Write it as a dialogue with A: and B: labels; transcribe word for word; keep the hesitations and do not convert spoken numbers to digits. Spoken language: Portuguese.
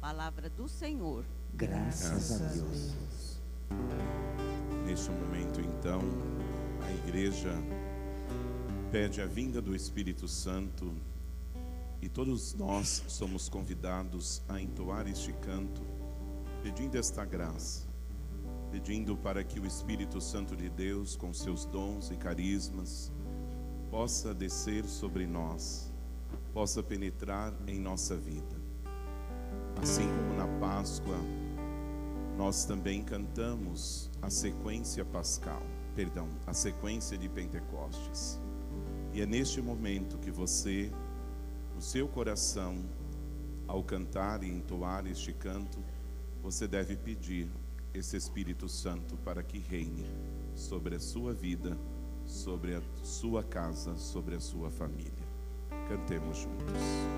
A: Palavra do Senhor.
B: Graças a Deus.
C: Neste momento, então, a igreja pede a vinda do Espírito Santo e todos nós somos convidados a entoar este canto, pedindo esta graça, pedindo para que o Espírito Santo de Deus, com seus dons e carismas, possa descer sobre nós, possa penetrar em nossa vida. Assim como na Páscoa, nós também cantamos a sequência pascal, perdão, a sequência de Pentecostes. E é neste momento que você, no seu coração, ao cantar e entoar este canto, você deve pedir esse Espírito Santo para que reine sobre a sua vida, sobre a sua casa, sobre a sua família. Cantemos juntos.